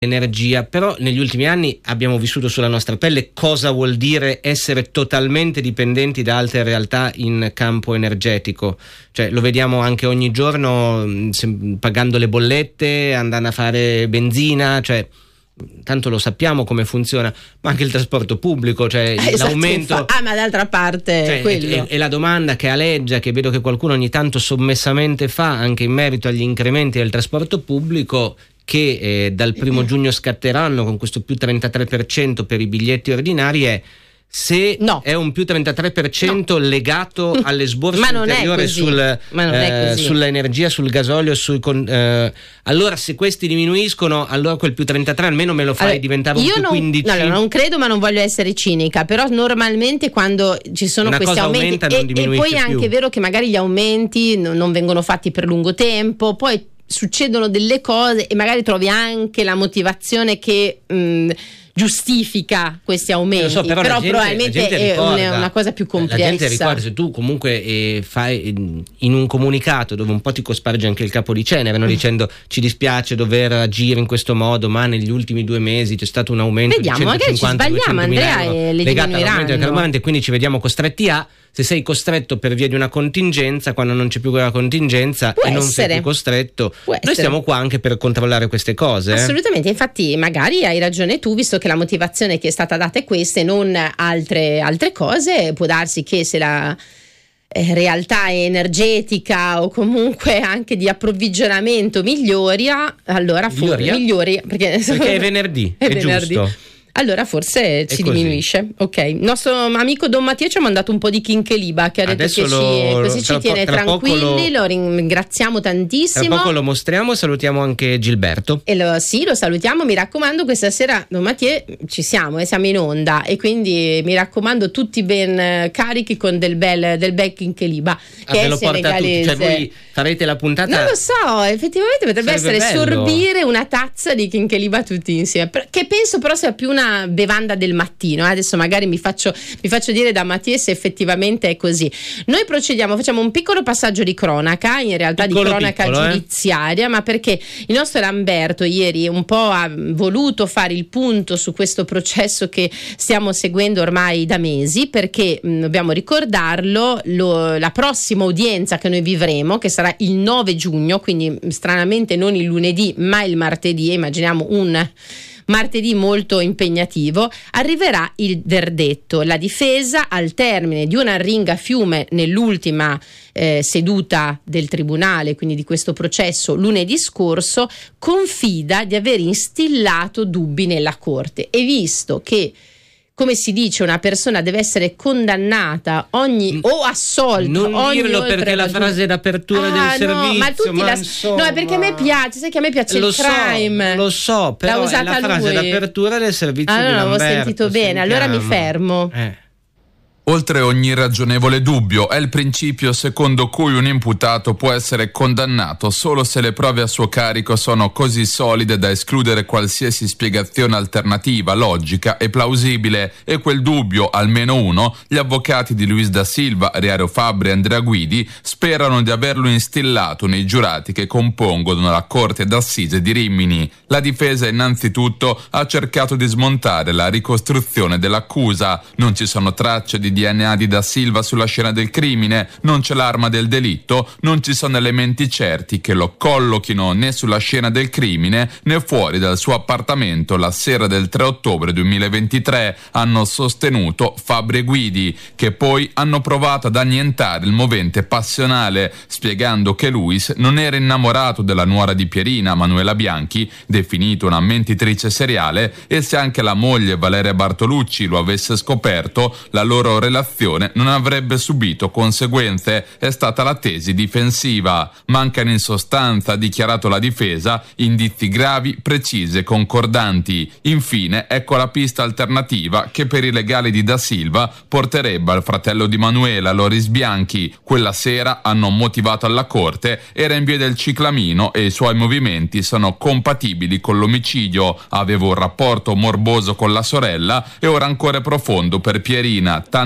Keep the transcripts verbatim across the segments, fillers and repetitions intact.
energia, però negli ultimi anni abbiamo vissuto sulla nostra pelle cosa vuol dire essere totalmente dipendenti da altre realtà in campo energetico. Cioè lo vediamo anche ogni giorno, pagando le bollette, andando a fare benzina, cioè tanto lo sappiamo come funziona, ma anche il trasporto pubblico, cioè eh, l'aumento esatto, ah ma d'altra parte cioè, quello. E la domanda che aleggia, che vedo che qualcuno ogni tanto sommessamente fa anche in merito agli incrementi del trasporto pubblico, che eh, dal primo giugno scatteranno con questo più trentatré per cento per i biglietti ordinari, è se no. è un più trentatré per cento no. legato alle sborse ma non ulteriori sul, ma non eh, sull'energia, sul gasolio, sui con, eh, allora se questi diminuiscono, allora quel più trentatré almeno me lo fai allora, diventare un io più non, quindici. No, non credo, ma non voglio essere cinica, però normalmente quando ci sono Una questi aumenti aumenta, e, e poi è anche vero che magari gli aumenti non, non vengono fatti per lungo tempo, poi succedono delle cose e magari trovi anche la motivazione che mh, giustifica questi aumenti, so, però, però gente, probabilmente è ricorda, una, una cosa più complessa. La gente ricorda, se tu comunque eh, fai eh, in un comunicato dove un po' ti cosparge anche il capo di cenere, no? Dicendo ci dispiace dover agire in questo modo, ma negli ultimi due mesi c'è stato un aumento vediamo, di centocinquanta magari ci sbagliamo, Andrea, e le legato all'aumento del diminuiranno, carburante, quindi ci vediamo costretti a se sei costretto per via di una contingenza, quando non c'è più quella contingenza può e non essere. sei più costretto, può noi essere. Stiamo qua anche per controllare queste cose. Assolutamente, eh? Infatti magari hai ragione tu, visto che la motivazione che è stata data è questa e non altre, altre cose, può darsi che se la eh, realtà energetica o comunque anche di approvvigionamento miglioria, allora miglioria? forse migliori perché, perché è venerdì, è, è venerdì. giusto. Allora forse si così. diminuisce. Ok, il nostro amico Don Mattia ci ha mandato un po' di Chincheliba, che ha detto Adesso che lo, ci, così tra ci tiene tra tranquilli, lo, lo ringraziamo tantissimo. Tra poco lo mostriamo, salutiamo anche Gilberto. E lo, sì, lo salutiamo, mi raccomando, questa sera Don Mattia ci siamo, eh, siamo in onda e quindi mi raccomando tutti ben carichi con del bel, del bel Chincheliba, che ah, è lo senegalese. Cioè voi farete la puntata? Non lo so, effettivamente potrebbe essere bello. sorbire una tazza di Chincheliba tutti insieme, che penso però sia più una bevanda del mattino. Adesso magari mi faccio, mi faccio dire da Mattia se effettivamente è così. Noi procediamo, facciamo un piccolo passaggio di cronaca, in realtà piccolo, di cronaca piccolo, giudiziaria, eh? Ma perché il nostro Lamberto ieri un po' ha voluto fare il punto su questo processo che stiamo seguendo ormai da mesi, perché mh, dobbiamo ricordarlo, lo, la prossima udienza che noi vivremo, che sarà il nove giugno, quindi stranamente non il lunedì ma il martedì, immaginiamo un martedì molto impegnativo, arriverà il verdetto. La difesa, al termine di una arringa fiume nell'ultima eh, seduta del tribunale, quindi di questo processo lunedì scorso, confida di aver instillato dubbi nella corte, e visto che, come si dice, una persona deve essere condannata ogni o assolta. Non ogni dirlo perché la frase d'apertura ah, del no, servizio. Ma tutti ma la insomma, no, è perché a me piace, sai che a me piace lo il crime. So, lo so, però l'ha è usata la frase lui. d'apertura del servizio ah, di no, Lamberto. L'avevo sentito bene, allora mi fermo. Eh. Oltre ogni ragionevole dubbio è il principio secondo cui un imputato può essere condannato solo se le prove a suo carico sono così solide da escludere qualsiasi spiegazione alternativa, logica e plausibile, e quel dubbio, almeno uno, gli avvocati di Luis da Silva, Riario Fabbri e Andrea Guidi sperano di averlo instillato nei giurati che compongono la Corte d'Assise di Rimini. La difesa innanzitutto ha cercato di smontare la ricostruzione dell'accusa. Non ci sono tracce di D N A di Da Silva sulla scena del crimine, non c'è l'arma del delitto, non ci sono elementi certi che lo collochino né sulla scena del crimine né fuori dal suo appartamento la sera del tre ottobre duemilaventitré, hanno sostenuto Fabbri e Guidi, che poi hanno provato ad annientare il movente passionale, spiegando che Luis non era innamorato della nuora di Pierina, Manuela Bianchi, definita una mentitrice seriale, e se anche la moglie Valeria Bartolucci lo avesse scoperto, la loro relazione non avrebbe subito conseguenze, è stata la tesi difensiva. Mancano in sostanza, ha dichiarato la difesa, indizi gravi, precisi e concordanti. Infine, ecco la pista alternativa che per i legali di Da Silva porterebbe al fratello di Manuela, Loris Bianchi. Quella sera, hanno motivato alla corte, era in via del Ciclamino e i suoi movimenti sono compatibili con l'omicidio. Aveva un rapporto morboso con la sorella e ora ancora profondo per Pierina, tanto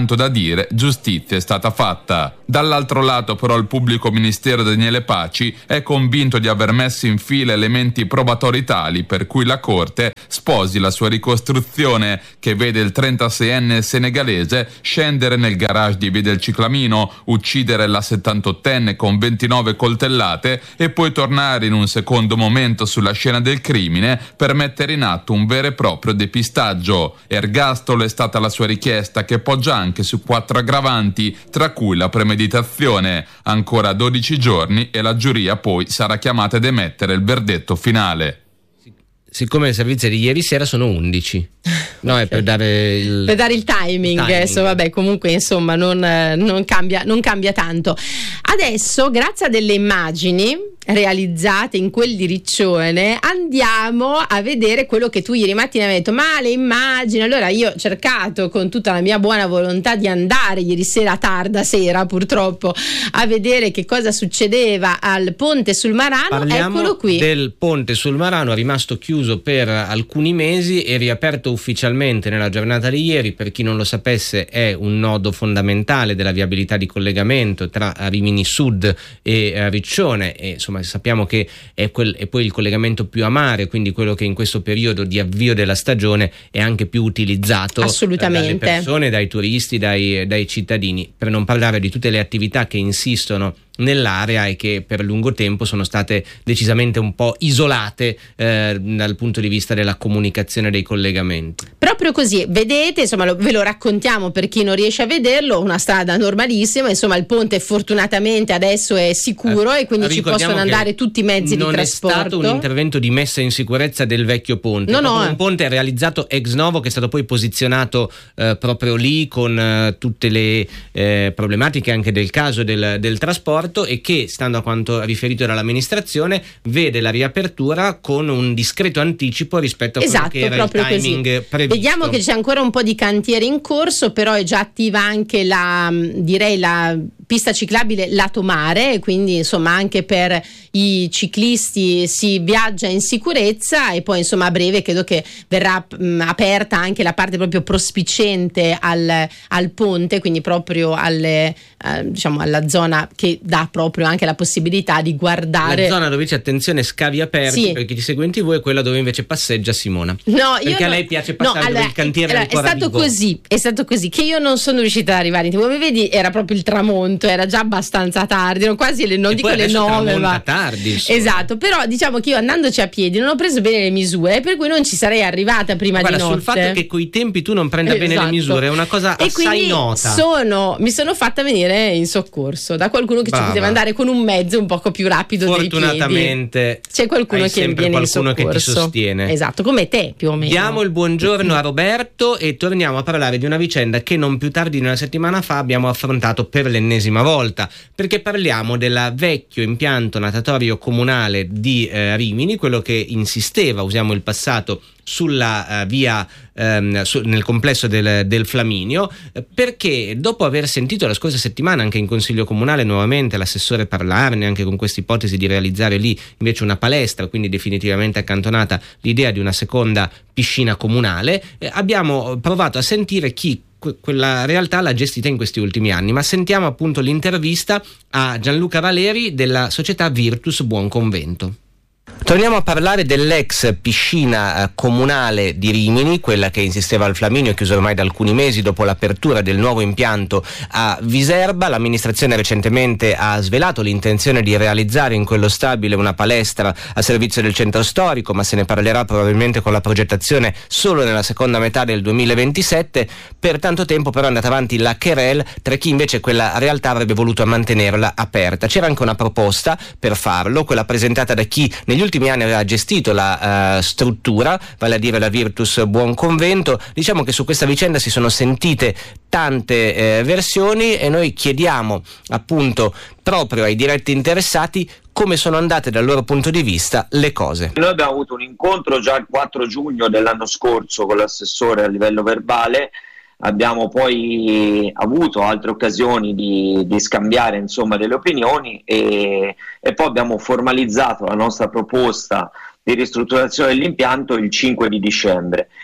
tanto da dire giustizia è stata fatta. Dall'altro lato però il pubblico ministero Daniele Paci è convinto di aver messo in fila elementi probatori tali per cui la Corte sposi la sua ricostruzione, che vede il trentaseienne senegalese scendere nel garage di Via del Ciclamino, uccidere la settantottenne con ventinove coltellate e poi tornare in un secondo momento sulla scena del crimine per mettere in atto un vero e proprio depistaggio. Ergastolo è stata la sua richiesta, che poggia anche su quattro aggravanti, tra cui la premeditazione. Ancora dodici giorni e la giuria poi sarà chiamata ad emettere il verdetto finale. Siccome le servizie di ieri sera sono undici, no, è per dare il, per dare il timing, timing. Adesso, vabbè, comunque insomma non, non, cambia, non cambia tanto. Adesso, grazie a delle immagini realizzate in quel di Riccione, andiamo a vedere quello che tu ieri mattina hai detto, ma le immagini. Allora io ho cercato con tutta la mia buona volontà di andare ieri sera, tarda sera purtroppo, a vedere che cosa succedeva al ponte sul Marano. Parliamo Eccolo qui. del ponte sul Marano, rimasto chiuso per alcuni mesi e riaperto ufficialmente nella giornata di ieri. Per chi non lo sapesse, è un nodo fondamentale della viabilità di collegamento tra Rimini Sud e Riccione, e insomma sappiamo che è, quel, è poi il collegamento più a mare, quindi quello che in questo periodo di avvio della stagione è anche più utilizzato assolutamente dalle persone, dai turisti, dai, dai cittadini, per non parlare di tutte le attività che insistono nell'area e che per lungo tempo sono state decisamente un po' isolate eh, dal punto di vista della comunicazione dei collegamenti. Proprio così, vedete, insomma lo, ve lo raccontiamo per chi non riesce a vederlo, una strada normalissima, insomma il ponte fortunatamente adesso è sicuro eh, e quindi ci possono andare tutti i mezzi di trasporto. Non è stato un intervento di messa in sicurezza del vecchio ponte, no, no, un eh. ponte realizzato ex novo che è stato poi posizionato eh, proprio lì con eh, tutte le eh, problematiche anche del caso del, del trasporto, e che, stando a quanto riferito dall'amministrazione, vede la riapertura con un discreto anticipo rispetto a esatto, quello che era il timing così. previsto. Vediamo che c'è ancora un po' di cantiere in corso, però è già attiva anche la, direi, la pista ciclabile lato mare, quindi insomma anche per i ciclisti si viaggia in sicurezza, e poi insomma a breve credo che verrà mh, aperta anche la parte proprio prospiciente al, al ponte, quindi proprio alle, eh, diciamo alla zona che dà proprio anche la possibilità di guardare. La zona dove c'è, attenzione, scavi aperti, sì, per chi ti segue in TV, è quella dove invece passeggia Simona. No, perché io a no, lei piace passare no, allora, dove il cantiere allora, è ancora è stato vivo. così, è stato così che io non sono riuscita ad arrivare in TV. Come vedi era proprio il tramonto, era già abbastanza tardi, erano quasi le, non e dico poi le nove, ma tardi, insomma. Esatto, però diciamo che io andandoci a piedi non ho preso bene le misure, per cui non ci sarei arrivata prima Guarda, di notte. sul fatto che coi tempi tu non prenda esatto. bene le misure è una cosa e assai nota. Sono, mi sono fatta venire in soccorso da qualcuno che Brava. ci poteva andare con un mezzo un poco più rapido dei piedi. Fortunatamente c'è qualcuno che viene qualcuno in soccorso, che ti sostiene. Esatto, come te più o meno. Diamo il buongiorno a Roberto e torniamo a parlare di una vicenda che non più tardi di una settimana fa abbiamo affrontato per l'ennesima volta, perché parliamo del vecchio impianto natatorio comunale di eh, Rimini, quello che insisteva, usiamo il passato, sulla uh, via um, su, nel complesso del, del Flaminio, perché dopo aver sentito la scorsa settimana anche in consiglio comunale nuovamente l'assessore parlarne anche con questa ipotesi di realizzare lì invece una palestra, quindi definitivamente accantonata l'idea di una seconda piscina comunale, eh, abbiamo provato a sentire chi quella realtà l'ha gestita in questi ultimi anni, ma sentiamo appunto l'intervista a Gianluca Valeri della società Virtus Buon Convento. Torniamo a parlare dell'ex piscina eh, comunale di Rimini, quella che insisteva al Flaminio, chiusa ormai da alcuni mesi dopo l'apertura del nuovo impianto a Viserba. L'amministrazione recentemente ha svelato l'intenzione di realizzare in quello stabile una palestra a servizio del centro storico, ma se ne parlerà probabilmente con la progettazione solo nella seconda metà del duemilaventisette. Per tanto tempo però è andata avanti la querelle tra chi invece quella realtà avrebbe voluto mantenerla aperta. C'era anche una proposta per farlo, quella presentata da chi negli ultimi anni aveva gestito la uh, struttura, vale a dire la Virtus Buon Convento. Diciamo che su questa vicenda si sono sentite tante eh, versioni e noi chiediamo appunto proprio ai diretti interessati come sono andate dal loro punto di vista le cose. Noi abbiamo avuto un incontro già il quattro giugno dell'anno scorso con l'assessore a livello verbale. Abbiamo poi avuto altre occasioni di, di scambiare insomma delle opinioni e, e poi abbiamo formalizzato la nostra proposta di ristrutturazione dell'impianto il cinque di dicembre.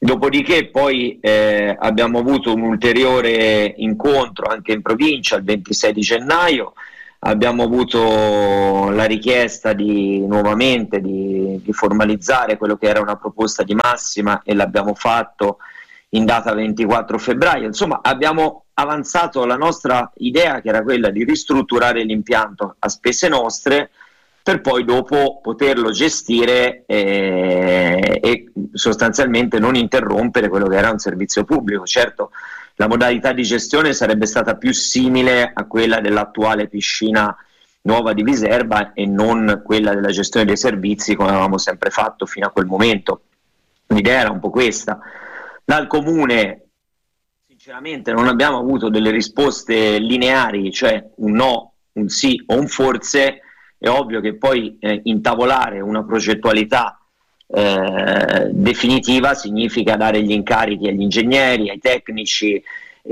Dopodiché poi eh, abbiamo avuto un ulteriore incontro anche in provincia il ventisei di gennaio, abbiamo avuto la richiesta di nuovamente di, di formalizzare quello che era una proposta di massima e l'abbiamo fatto in data ventiquattro febbraio. Insomma, abbiamo avanzato la nostra idea, che era quella di ristrutturare l'impianto a spese nostre per poi dopo poterlo gestire eh, e sostanzialmente non interrompere quello che era un servizio pubblico. Certo, la modalità di gestione sarebbe stata più simile a quella dell'attuale piscina nuova di Viserba e non quella della gestione dei servizi come avevamo sempre fatto fino a quel momento. L'idea era un po' questa. Dal comune sinceramente non abbiamo avuto delle risposte lineari, cioè un no, un sì o un forse. È ovvio che poi eh, intavolare una progettualità eh, definitiva significa dare gli incarichi agli ingegneri, ai tecnici,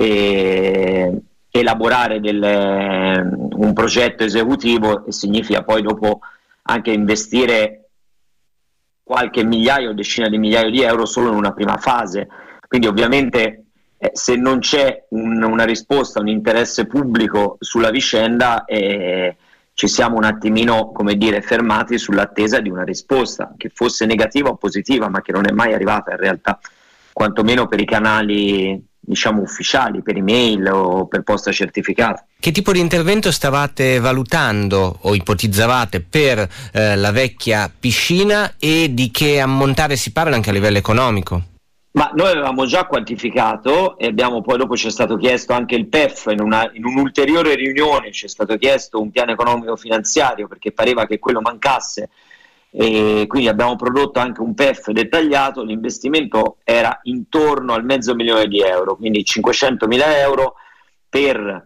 e elaborare del, un progetto esecutivo, e significa poi dopo anche investire qualche migliaio o decina di migliaia di euro solo in una prima fase. Quindi ovviamente eh, se non c'è un, una risposta, un interesse pubblico sulla vicenda, eh, ci siamo un attimino, come dire, fermati sull'attesa di una risposta, che fosse negativa o positiva, ma che non è mai arrivata in realtà, quantomeno per i canali, diciamo, ufficiali, per email o per posta certificata. Che tipo di intervento stavate valutando o ipotizzavate per eh, la vecchia piscina, e di che ammontare si parla anche a livello economico? Ma noi avevamo già quantificato e abbiamo poi dopo ci è stato chiesto anche il P E F in, una, in un'ulteriore riunione, ci è stato chiesto un piano economico finanziario perché pareva che quello mancasse, e quindi abbiamo prodotto anche un P E F dettagliato. L'investimento era intorno al mezzo milione di euro, quindi cinquecentomila euro per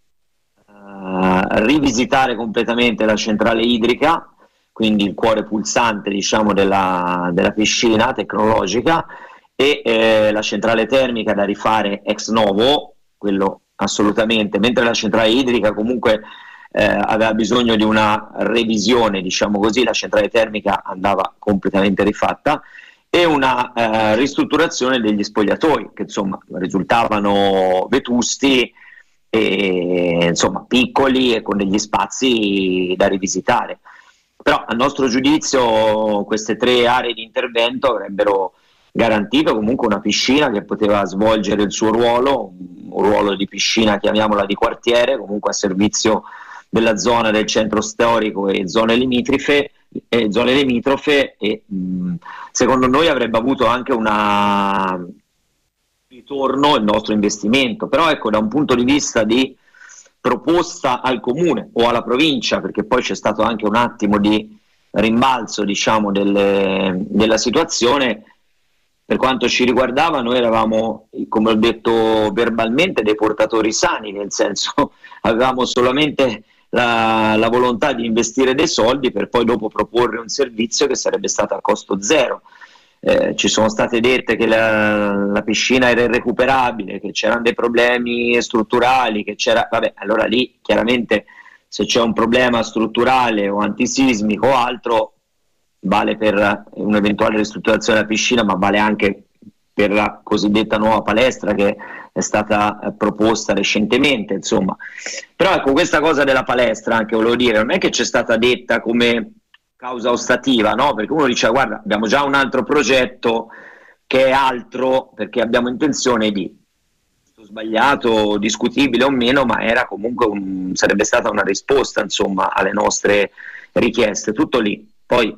uh, rivisitare completamente la centrale idrica, quindi il cuore pulsante, diciamo, della, della piscina tecnologica, e eh, la centrale termica da rifare ex novo, quello assolutamente, mentre la centrale idrica comunque eh, aveva bisogno di una revisione, diciamo così, la centrale termica andava completamente rifatta, e una eh, ristrutturazione degli spogliatoi che insomma risultavano vetusti e insomma piccoli e con degli spazi da rivisitare. Però a nostro giudizio queste tre aree di intervento avrebbero garantito comunque una piscina che poteva svolgere il suo ruolo, un ruolo di piscina, chiamiamola di quartiere, comunque a servizio della zona del centro storico e zone limitrofe, e zone limitrofe e mh, secondo noi avrebbe avuto anche una ritorno il nostro investimento. Però ecco, da un punto di vista di proposta al comune o alla provincia, perché poi c'è stato anche un attimo di rimbalzo, diciamo, delle, della situazione. Per quanto ci riguardava, noi eravamo, come ho detto verbalmente, dei portatori sani, nel senso avevamo solamente la, la volontà di investire dei soldi per poi dopo proporre un servizio che sarebbe stato a costo zero. Eh, ci sono state dette che la, la piscina era irrecuperabile, che c'erano dei problemi strutturali, che c'era, vabbè, allora lì chiaramente se c'è un problema strutturale o antisismico o altro, vale per un'eventuale ristrutturazione della piscina, ma vale anche per la cosiddetta nuova palestra che è stata eh, proposta recentemente, insomma. Però ecco, questa cosa della palestra, anche volevo dire, non è che c'è stata detta come causa ostativa, no? Perché uno dice, guarda, abbiamo già un altro progetto che è altro, perché abbiamo intenzione di, sbagliato, discutibile o meno, ma era comunque un, sarebbe stata una risposta, insomma, alle nostre richieste, tutto lì. Poi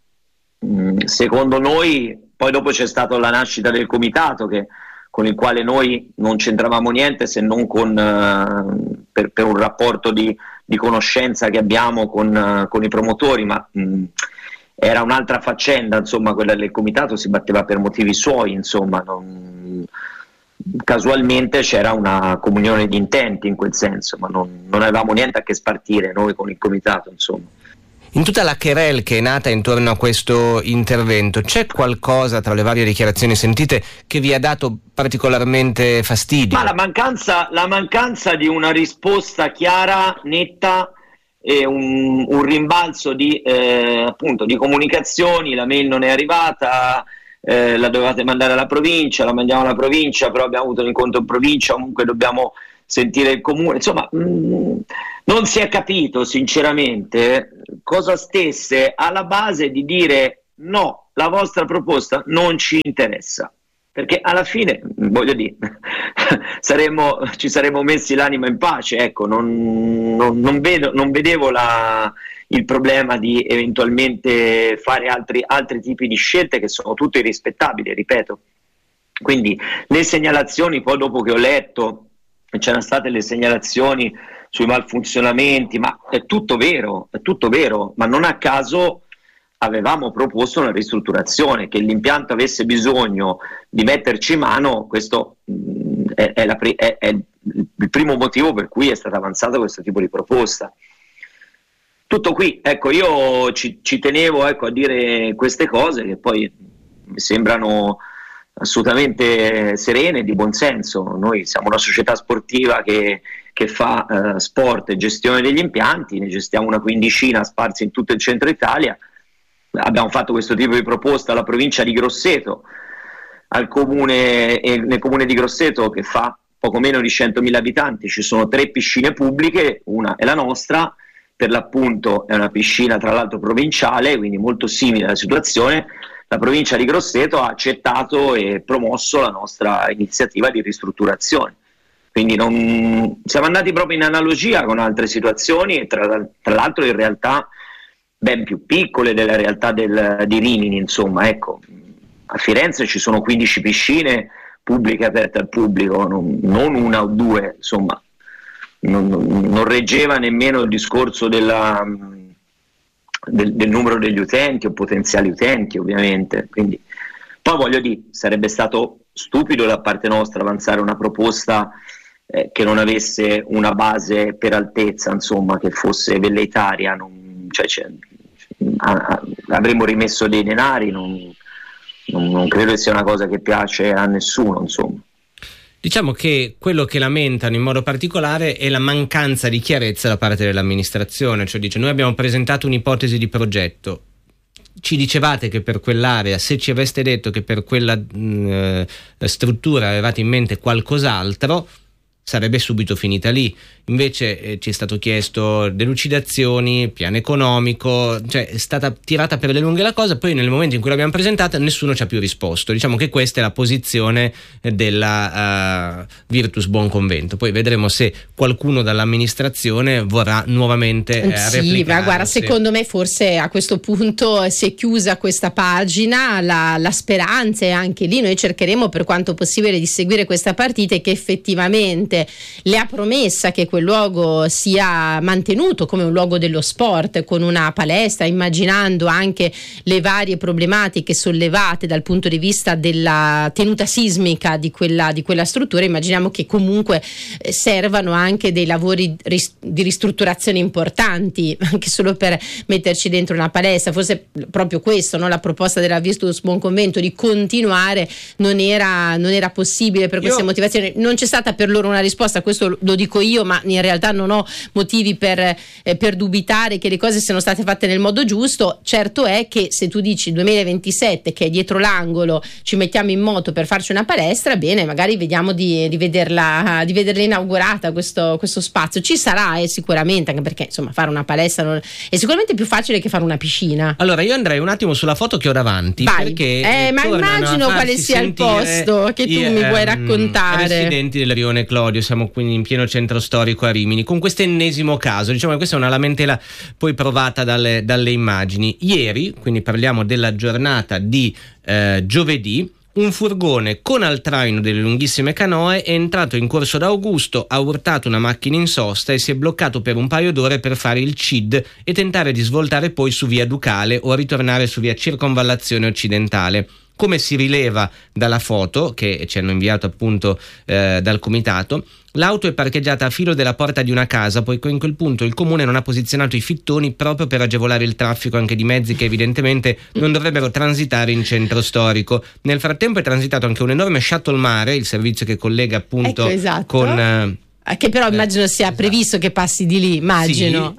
secondo noi, poi dopo c'è stata la nascita del comitato che, con il quale noi non c'entravamo niente se non con, uh, per, per un rapporto di, di conoscenza che abbiamo con, uh, con i promotori, ma mh, era un'altra faccenda, insomma, quella del comitato si batteva per motivi suoi, insomma, non, casualmente c'era una comunione di intenti in quel senso, ma non, non avevamo niente a che spartire noi con il comitato, insomma. In tutta la querelle che è nata intorno a questo intervento, c'è qualcosa tra le varie dichiarazioni sentite che vi ha dato particolarmente fastidio? Ma la mancanza, la mancanza di una risposta chiara, netta, e un, un rimbalzo di, eh, appunto, di comunicazioni, la mail non è arrivata, eh, la dovevate mandare alla provincia, la mandiamo alla provincia, però abbiamo avuto un incontro in provincia, comunque dobbiamo sentire il comune, insomma mh, non si è capito sinceramente cosa stesse alla base di dire no, la vostra proposta non ci interessa, perché alla fine, voglio dire, saremmo, ci saremmo messi l'anima in pace, ecco, non, non, non, vedo, non vedevo la, il problema di eventualmente fare altri, altri tipi di scelte che sono tutte rispettabili, ripeto. Quindi le segnalazioni, poi dopo che ho letto, c'erano state le segnalazioni sui malfunzionamenti, ma è tutto vero, è tutto vero, ma non a caso avevamo proposto una ristrutturazione, che l'impianto avesse bisogno di metterci mano, questo mh, è, è, la, è, è il primo motivo per cui è stata avanzata questo tipo di proposta. Tutto qui, ecco, io ci, ci tenevo ecco, a dire queste cose che poi mi sembrano assolutamente serene e di buonsenso. Noi siamo una società sportiva che, che fa eh, sport e gestione degli impianti, ne gestiamo una quindicina sparsi in tutto il centro Italia. Abbiamo fatto questo tipo di proposta alla provincia di Grosseto, al comune, eh, nel comune di Grosseto, che fa poco meno di centomila abitanti, ci sono tre piscine pubbliche, una è la nostra, per l'appunto è una piscina tra l'altro provinciale, quindi molto simile alla situazione. La provincia di Grosseto ha accettato e promosso la nostra iniziativa di ristrutturazione, quindi non, siamo andati proprio in analogia con altre situazioni e tra, tra l'altro in realtà ben più piccole della realtà del, di Rimini, insomma, ecco. A Firenze ci sono quindici piscine pubbliche aperte al pubblico, non, non una o due, insomma, non, non reggeva nemmeno il discorso della, del, del numero degli utenti o potenziali utenti, ovviamente. Quindi, poi voglio dire, sarebbe stato stupido da parte nostra avanzare una proposta eh, che non avesse una base per altezza, insomma, che fosse velleitaria, non, cioè, cioè, avremmo rimesso dei denari, non, non, non credo che sia una cosa che piace a nessuno, insomma. Diciamo che quello che lamentano in modo particolare è la mancanza di chiarezza da parte dell'amministrazione, cioè dice: noi abbiamo presentato un'ipotesi di progetto, ci dicevate che per quell'area, se ci aveste detto che per quella mh, struttura avevate in mente qualcos'altro, sarebbe subito finita lì. Invece eh, ci è stato chiesto delucidazioni, piano economico, cioè è stata tirata per le lunghe la cosa. Poi nel momento in cui l'abbiamo presentata nessuno ci ha più risposto. Diciamo che questa è la posizione della uh, Virtus Buon Convento. Poi vedremo se qualcuno dall'amministrazione vorrà nuovamente eh, sì, replicare. ma guarda, se... secondo me forse a questo punto si è chiusa questa pagina, la, la speranza è anche lì. Noi cercheremo per quanto possibile di seguire questa partita e che effettivamente le ha promessa che quel luogo sia mantenuto come un luogo dello sport, con una palestra, immaginando anche le varie problematiche sollevate dal punto di vista della tenuta sismica di quella, di quella struttura. Immaginiamo che comunque servano anche dei lavori ris- di ristrutturazione importanti, anche solo per metterci dentro una palestra. Forse proprio questo, no? La proposta della Virtus Buon Convento di continuare non era, non era possibile per queste io... motivazioni. Non c'è stata per loro una risposta, questo lo dico io, ma in realtà non ho motivi per, eh, per dubitare che le cose siano state fatte nel modo giusto. Certo è che se tu dici duemilaventisette, che è dietro l'angolo, ci mettiamo in moto per farci una palestra, bene, magari vediamo di, di vederla di vederla inaugurata questo, questo spazio. Ci sarà eh, sicuramente, anche perché insomma fare una palestra non, è sicuramente più facile che fare una piscina. Allora io andrei un attimo sulla foto che ho davanti. Vai. Perché eh, ma immagino quale sia il posto che tu i, mi vuoi raccontare. Residenti del Rione Clodio, siamo quindi in pieno centro storico a Rimini, con questo ennesimo caso. Diciamo che questa è una lamentela poi provata dalle, dalle immagini. Ieri, quindi parliamo della giornata di eh, giovedì, un furgone con al traino delle lunghissime canoe è entrato in Corso d'Augusto, ha urtato una macchina in sosta e si è bloccato per un paio d'ore per fare il C I D e tentare di svoltare poi su via Ducale o ritornare su via Circonvallazione Occidentale. Come si rileva dalla foto che ci hanno inviato appunto eh, dal comitato, l'auto è parcheggiata a filo della porta di una casa, poiché in quel punto il comune non ha posizionato i fittoni proprio per agevolare il traffico anche di mezzi che evidentemente non dovrebbero transitare in centro storico. Nel frattempo è transitato anche un enorme shuttle mare, il servizio che collega appunto ecco, esatto. con... Eh, che però immagino sia esatto. previsto che passi di lì, immagino. Sì. Eh.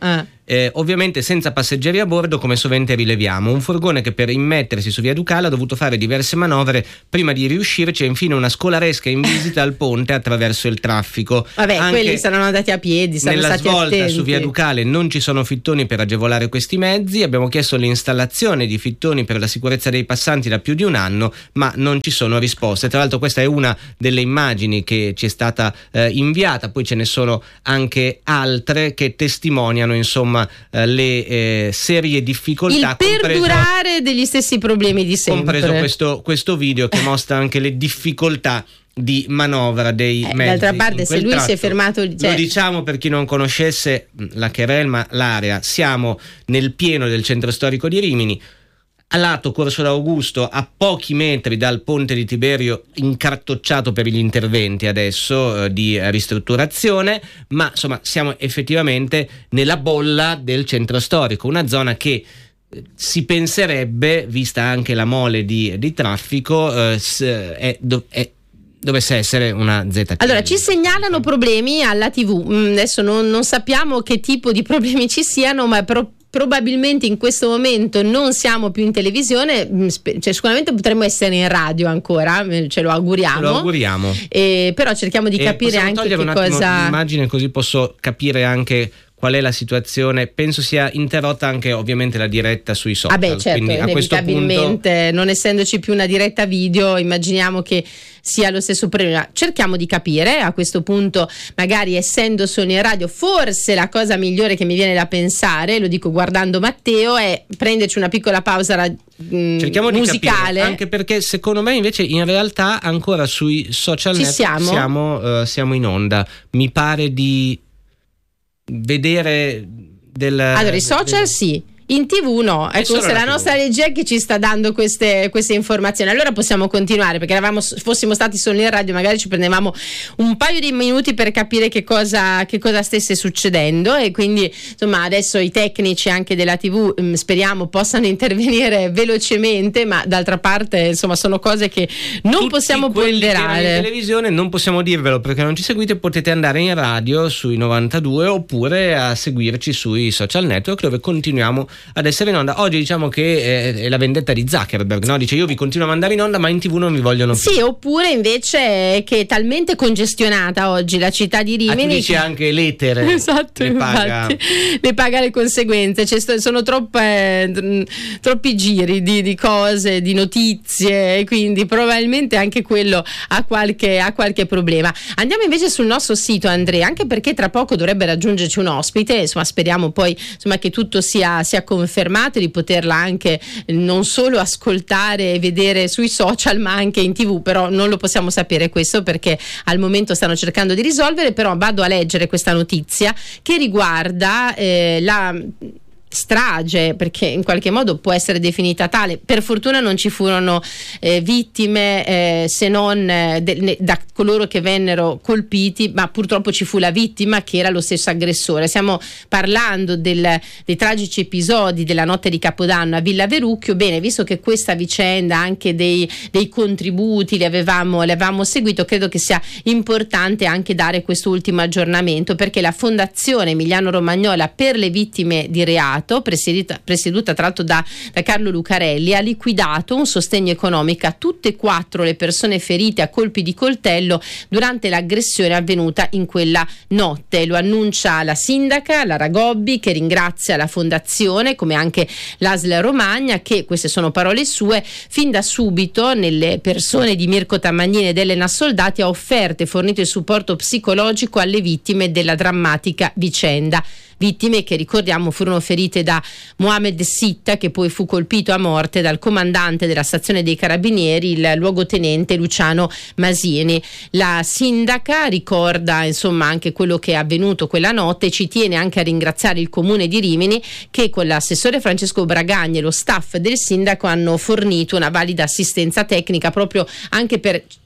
eh, ovviamente senza passeggeri a bordo, come sovente rileviamo. Un furgone che per immettersi su via Ducale ha dovuto fare diverse manovre prima di riuscirci, e infine una scolaresca in visita al ponte attraverso il traffico. Vabbè, Anche quelli saranno andati a piedi, saranno nella stati svolta attenti. su via Ducale non ci sono fittoni per agevolare questi mezzi. Abbiamo chiesto l'installazione di fittoni per la sicurezza dei passanti da più di un anno, ma non ci sono risposte. Tra l'altro questa è una delle immagini che ci è stata eh, inviata, poi ce ne sono anche altre che testimoniano insomma eh, le eh, serie difficoltà, il perdurare compreso, degli stessi problemi di sempre, compreso questo, questo video che mostra anche le difficoltà di manovra dei eh, mezzi. D'altra parte, se lui tratto, si è fermato, cioè... lo diciamo per chi non conoscesse la Cherelma, l'area, siamo nel pieno del centro storico di Rimini, a lato Corso d'Augusto, a pochi metri dal ponte di Tiberio, incartocciato per gli interventi adesso eh, di ristrutturazione, ma insomma siamo effettivamente nella bolla del centro storico, una zona che si penserebbe, vista anche la mole di, di traffico, eh, è, è dovesse essere una Z T L. Allora, ci segnalano problemi alla tivù. Mm, adesso non, non sappiamo che tipo di problemi ci siano, ma pro- probabilmente in questo momento non siamo più in televisione, cioè sicuramente potremmo essere in radio ancora, ce lo auguriamo. Ce lo auguriamo. Eh, però cerchiamo di e capire anche che un attimo cosa... l'immagine, così posso capire anche qual è la situazione. Penso sia interrotta anche ovviamente la diretta sui social. Ah beh, certo, quindi a questo inevitabilmente, punto... non essendoci più una diretta video, immaginiamo che sia lo stesso problema. Cerchiamo di capire a questo punto, magari essendo solo in radio, forse la cosa migliore che mi viene da pensare, lo dico guardando Matteo, è prenderci una piccola pausa ra- mh, Cerchiamo di musicale. capire, anche perché secondo me invece in realtà ancora sui social Ci network siamo? Siamo, uh, siamo in onda. Mi pare di vedere del... Allora, i social del... sì. In tivù no, ecco, questa è la nostra regia che ci sta dando queste, queste informazioni. Allora possiamo continuare, perché eravamo, fossimo stati solo in radio, magari ci prendevamo un paio di minuti per capire che cosa, che cosa stesse succedendo, e quindi insomma adesso i tecnici anche della tivù mh, speriamo possano intervenire velocemente, ma d'altra parte insomma sono cose che non Tutti possiamo quelli ponderare. che erano in televisione non possiamo dirvelo perché non ci seguite, potete andare in radio sui novantadue oppure a seguirci sui social network, dove continuiamo ad essere in onda. Oggi diciamo che è, è la vendetta di Zuckerberg, no? Dice: io vi continuo a mandare in onda, ma in tivù non mi vogliono più. Sì, oppure invece che è talmente congestionata oggi la città di Rimini. Ah, tu dici che... anche l'etere. Esatto, ne paga. infatti, ne paga le conseguenze. Cioè, sono troppe, mh, troppi giri di, di cose, di notizie, e quindi probabilmente anche quello ha qualche, ha qualche problema. Andiamo invece sul nostro sito, Andrea, anche perché tra poco dovrebbe raggiungerci un ospite, insomma speriamo poi insomma che tutto sia, sia confermato, di poterla anche non solo ascoltare e vedere sui social ma anche in tivù, però non lo possiamo sapere questo perché al momento stanno cercando di risolvere. Però vado a leggere questa notizia che riguarda eh, la strage, perché in qualche modo può essere definita tale. Per fortuna non ci furono eh, vittime eh, se non eh, de, ne, da coloro che vennero colpiti, ma purtroppo ci fu la vittima che era lo stesso aggressore. Stiamo parlando del, dei tragici episodi della notte di Capodanno a Villa Verucchio. Bene, visto che questa vicenda anche dei, dei contributi li avevamo, li avevamo seguito, credo che sia importante anche dare questo ultimo aggiornamento, perché la Fondazione Emiliano Romagnola per le vittime di reato, presieduta, presieduta tra l'altro da, da Carlo Lucarelli, ha liquidato un sostegno economico a tutte e quattro le persone ferite a colpi di coltello durante l'aggressione avvenuta in quella notte. Lo annuncia la sindaca Lara Gobbi, che ringrazia la fondazione, come anche l'A S L Romagna, che, queste sono parole sue, fin da subito nelle persone di Mirko Tamagnini ed Elena Soldati ha offerto e fornito il supporto psicologico alle vittime della drammatica vicenda. Vittime che, ricordiamo, furono ferite da Mohamed Sitta, che poi fu colpito a morte dal comandante della stazione dei carabinieri, il luogotenente Luciano Masini. La sindaca ricorda insomma anche quello che è avvenuto quella notte e ci tiene anche a ringraziare il comune di Rimini, che con l'assessore Francesco Bragagni e lo staff del sindaco hanno fornito una valida assistenza tecnica proprio anche per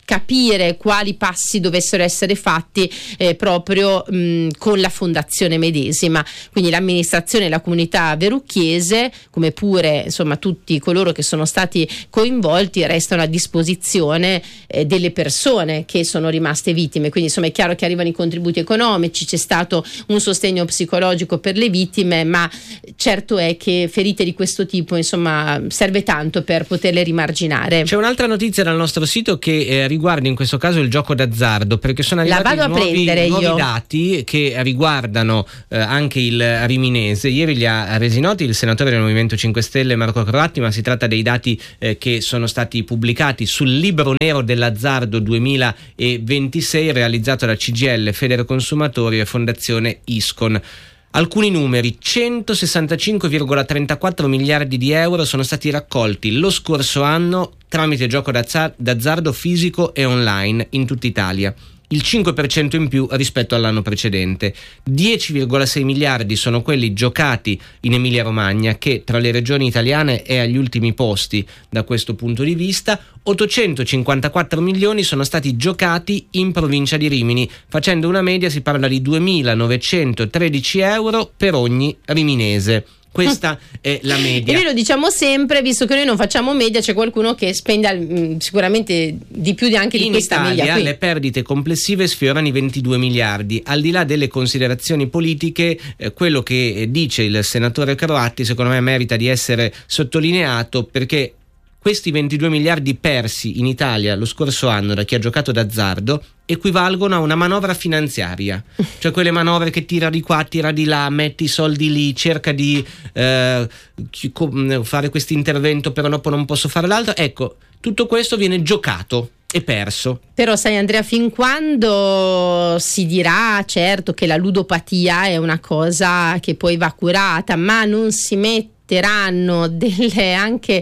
capire quali passi dovessero essere fatti eh, proprio mh, con la fondazione medesima. Quindi l'amministrazione e la comunità verrucchiese, come pure insomma tutti coloro che sono stati coinvolti, restano a disposizione eh, delle persone che sono rimaste vittime. Quindi insomma è chiaro che arrivano i contributi economici, c'è stato un sostegno psicologico per le vittime, ma certo è che ferite di questo tipo insomma serve tanto per poterle rimarginare. C'è un'altra notizia dal nostro sito che eh, riguarda in questo caso il gioco d'azzardo, perché sono arrivati nuovi, nuovi dati che riguardano eh, anche il Riminese. Ieri li ha resi noti il senatore del Movimento cinque Stelle Marco Croatti, ma si tratta dei dati eh, che sono stati pubblicati sul libro nero dell'azzardo duemilaventisei realizzato da C G I L, Federconsumatori e Fondazione Iscon. Alcuni numeri: centosessantacinque virgola trentaquattro miliardi di euro sono stati raccolti lo scorso anno tramite gioco d'azzardo fisico e online in tutta Italia, il cinque per cento in più rispetto all'anno precedente. dieci virgola sei miliardi sono quelli giocati in Emilia Romagna, che tra le regioni italiane è agli ultimi posti da questo punto di vista. ottocentocinquantaquattro milioni sono stati giocati in provincia di Rimini, facendo una media, si parla di duemilanovecentotredici euro per ogni riminese. Questa è la media. E noi lo diciamo sempre, visto che noi non facciamo media, c'è qualcuno che spende mh, sicuramente di più di anche di in questa Italia media qui. Le perdite complessive sfiorano i ventidue miliardi. Al di là delle considerazioni politiche, eh, quello che dice il senatore Croatti secondo me merita di essere sottolineato, perché questi ventidue miliardi persi in Italia lo scorso anno da chi ha giocato d'azzardo equivalgono a una manovra finanziaria, cioè quelle manovre che tira di qua, tira di là, metti i soldi lì, cerca di eh, fare questo intervento però dopo non posso fare l'altro. Ecco, tutto questo viene giocato e perso. Però sai Andrea, fin quando si dirà certo che la ludopatia è una cosa che poi va curata, ma non si metteranno delle anche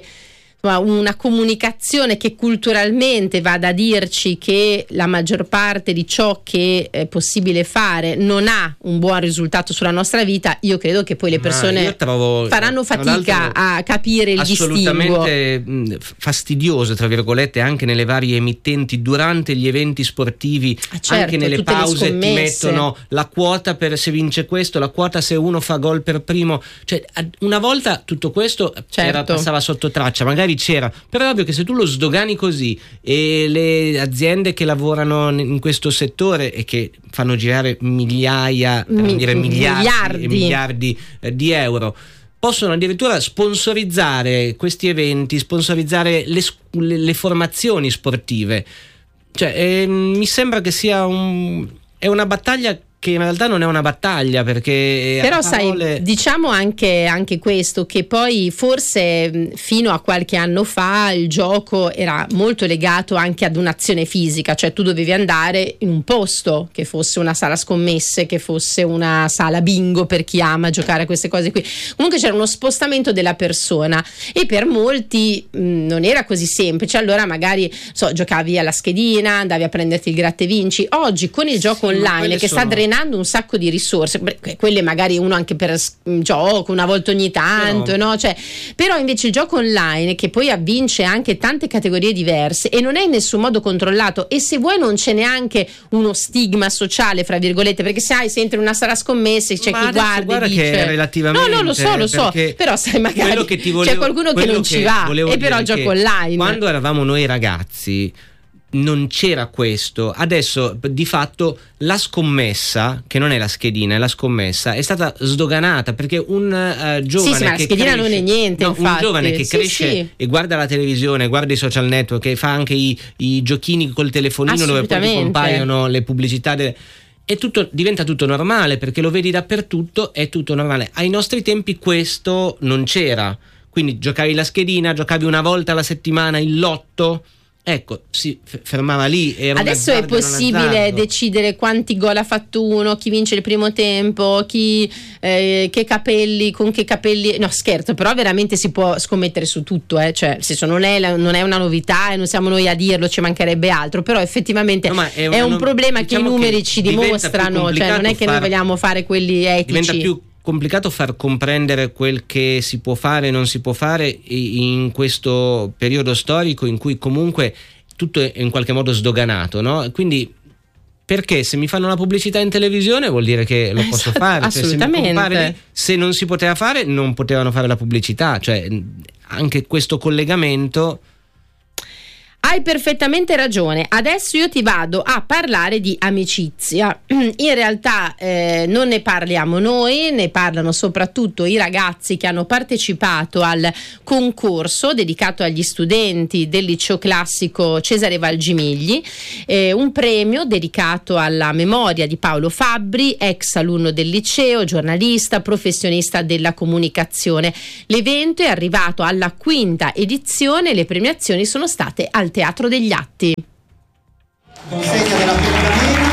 una comunicazione che culturalmente vada a dirci che la maggior parte di ciò che è possibile fare non ha un buon risultato sulla nostra vita, io credo che poi le persone trovo, faranno fatica a capire il distinguo. Assolutamente fastidioso, tra virgolette, anche nelle varie emittenti durante gli eventi sportivi, ah, certo, anche nelle pause ti mettono la quota per se vince questo, la quota se uno fa gol per primo, cioè una volta tutto questo certo. era, passava sotto traccia, magari c'era, però è ovvio che se tu lo sdogani così e le aziende che lavorano in questo settore e che fanno girare migliaia, Mi, dire miliardi, miliardi. miliardi eh, di euro possono addirittura sponsorizzare questi eventi, sponsorizzare le, le, le formazioni sportive, cioè eh, mi sembra che sia un, è una battaglia che in realtà non è una battaglia, perché però parole... sai, diciamo anche, anche questo, che poi forse fino a qualche anno fa il gioco era molto legato anche ad un'azione fisica, cioè tu dovevi andare in un posto, che fosse una sala scommesse, che fosse una sala bingo per chi ama giocare a queste cose qui, comunque c'era uno spostamento della persona e per molti mh, non era così semplice, allora magari so, giocavi alla schedina, andavi a prenderti il gratta e vinci. Oggi con il gioco sì, online che sono... sta drenando un sacco di risorse, quelle magari uno anche per gioco una volta ogni tanto, no. No? Cioè, però invece il gioco online che poi avvince anche tante categorie diverse e non è in nessun modo controllato, e se vuoi non c'è neanche uno stigma sociale fra virgolette, perché se hai se entri in una sala scommesse c'è ma chi guarda guarda e dice che relativamente, no no lo so lo so però sai magari che ti volevo, c'è qualcuno che non ci va e però gioco online. Quando eravamo noi ragazzi non c'era questo, adesso di fatto la scommessa, che non è la schedina, è la scommessa, è stata sdoganata, perché un uh, giovane sì, sì, ma che la schedina cresce, non è niente, no, infatti. Un giovane che sì, cresce sì. e guarda la televisione, guarda i social network, che fa anche i, i giochini col telefonino dove poi compaiono le pubblicità delle... E tutto diventa tutto normale, perché lo vedi dappertutto, è tutto normale. Ai nostri tempi questo non c'era, quindi giocavi la schedina, giocavi una volta alla settimana il lotto. Ecco, si fermava lì. Era adesso è possibile decidere quanti gol ha fatto uno, chi vince il primo tempo, chi eh, che capelli, con che capelli. No, scherzo, però veramente si può scommettere su tutto, eh? Cioè, nel senso, non è, la, non è una novità e non siamo noi a dirlo, ci mancherebbe altro, però effettivamente no, è, è un no, problema diciamo che i numeri che ci dimostrano, cioè non è che far, noi vogliamo fare quelli etici. Diventa più complicato far comprendere quel che si può fare e non si può fare in questo periodo storico in cui comunque tutto è in qualche modo sdoganato, no? Quindi perché se mi fanno la pubblicità in televisione vuol dire che lo posso esatto, fare, assolutamente. Cioè, se, mi compare, se non si poteva fare non potevano fare la pubblicità, cioè anche questo collegamento. Hai perfettamente ragione. Adesso io ti vado a parlare di amicizia. In realtà eh, non ne parliamo noi, ne parlano soprattutto i ragazzi che hanno partecipato al concorso dedicato agli studenti del liceo classico Cesare Valgimigli, eh, un premio dedicato alla memoria di Paolo Fabbri, ex alunno del liceo, giornalista, professionista della comunicazione. L'evento è arrivato alla quinta edizione, le premiazioni sono state al Teatro degli Atti. Consegna della pergamena.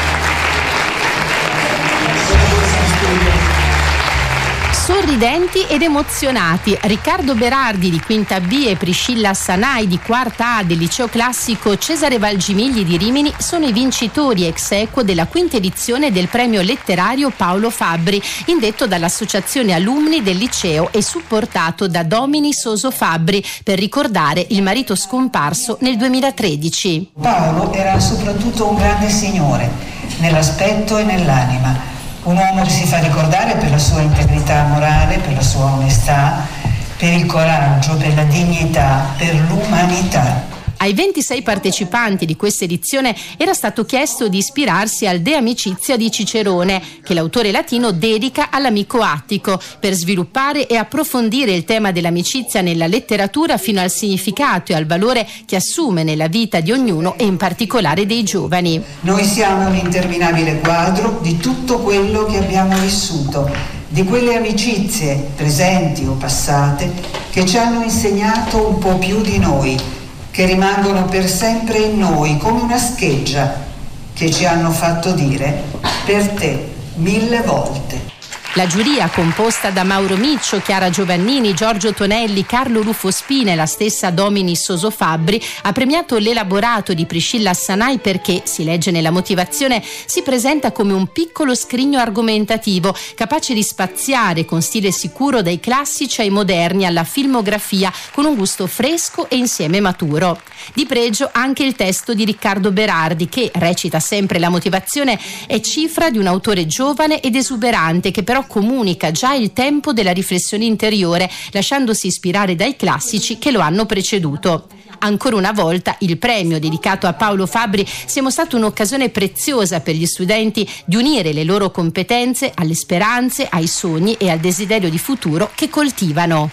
Sorridenti ed emozionati, Riccardo Berardi di quinta B e Priscilla Sanai di quarta A del liceo classico Cesare Valgimigli di Rimini sono i vincitori ex aequo della quinta edizione del premio letterario Paolo Fabbri, indetto dall'associazione alunni del liceo e supportato da Domini Soso Fabbri per ricordare il marito scomparso nel duemilatredici. Paolo era soprattutto un grande signore, nell'aspetto e nell'anima. Un uomo che si fa ricordare per la sua integrità morale, per la sua onestà, per il coraggio, per la dignità, per l'umanità. Ai ventisei partecipanti di questa edizione era stato chiesto di ispirarsi al De Amicizia di Cicerone, che l'autore latino dedica all'amico Attico, per sviluppare e approfondire il tema dell'amicizia nella letteratura fino al significato e al valore che assume nella vita di ognuno e in particolare dei giovani. Noi siamo un interminabile quadro di tutto quello che abbiamo vissuto, di quelle amicizie, presenti o passate, che ci hanno insegnato un po' più di noi, che rimangono per sempre in noi come una scheggia, che ci hanno fatto dire per te mille volte. La giuria, composta da Mauro Miccio, Chiara Giovannini, Giorgio Tonelli, Carlo Rufo Spina e la stessa Domini Soso Fabbri, ha premiato l'elaborato di Priscilla Sanai perché, si legge nella motivazione, si presenta come un piccolo scrigno argomentativo, capace di spaziare con stile sicuro dai classici ai moderni alla filmografia, con un gusto fresco e insieme maturo. Di pregio anche il testo di Riccardo Berardi che, recita sempre la motivazione, è cifra di un autore giovane ed esuberante che però comunica già il tempo della riflessione interiore, lasciandosi ispirare dai classici che lo hanno preceduto. Ancora una volta il premio dedicato a Paolo Fabbri si è mostrato un'occasione preziosa per gli studenti di unire le loro competenze alle speranze, ai sogni e al desiderio di futuro che coltivano.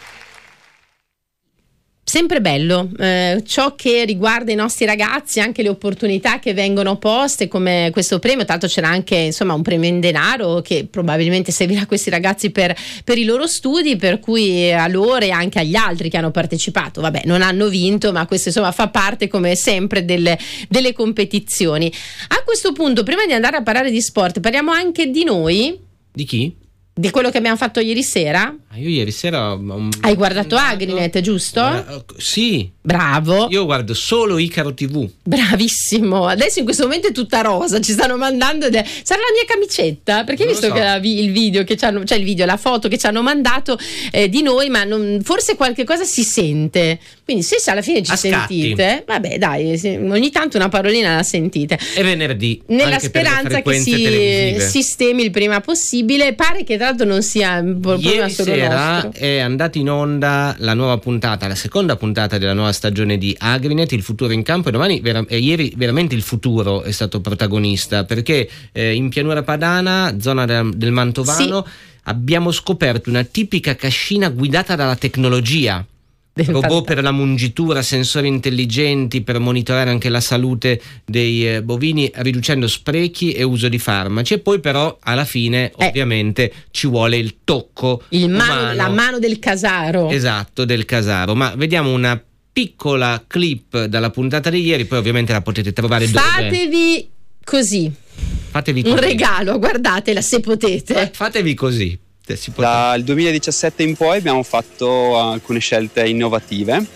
Sempre bello eh, ciò che riguarda i nostri ragazzi, anche le opportunità che vengono poste come questo premio. Tanto c'era anche insomma un premio in denaro che probabilmente servirà a questi ragazzi per, per i loro studi, per cui a loro e anche agli altri che hanno partecipato, vabbè, non hanno vinto, ma questo insomma fa parte come sempre delle, delle competizioni. A questo punto, prima di andare a parlare di sport, parliamo anche di noi. Di chi? Di quello che abbiamo fatto ieri sera? Ah, io ieri sera um, hai guardato Agrinet, giusto? Uh, sì. Bravo. Io guardo solo Icaro tivù. Bravissimo. Adesso in questo momento è tutta rosa, ci stanno mandando ed è... sarà la mia camicetta, perché hai visto so. che la, il video che ci hanno, cioè il video, la foto che ci hanno mandato eh, di noi, ma non, forse qualche cosa si sente. Quindi se alla fine ci A sentite, scatti. vabbè, dai, ogni tanto una parolina la sentite. È venerdì. Nella speranza che si sistemi il prima possibile. Pare che tra l'altro non sia un problema ieri solo sera nostro. È andata in onda la nuova puntata, la seconda puntata della nuova stagione di Agrinet, il futuro in campo, e domani vera- e ieri veramente il futuro è stato protagonista, perché eh, in pianura padana, zona del, del Mantovano, sì, abbiamo scoperto una tipica cascina guidata dalla tecnologia. Robot per la mungitura, sensori intelligenti per monitorare anche la salute dei eh, bovini, riducendo sprechi e uso di farmaci. E poi però alla fine eh. ovviamente ci vuole il tocco il mano, umano. La mano del casaro. Esatto, del casaro. Ma vediamo una piccola clip dalla puntata di ieri, poi ovviamente la potete trovare fatevi dove? così Fatevi un così. regalo, guardatela se potete. Fatevi così. Dal duemiladiciassette in poi abbiamo fatto alcune scelte innovative.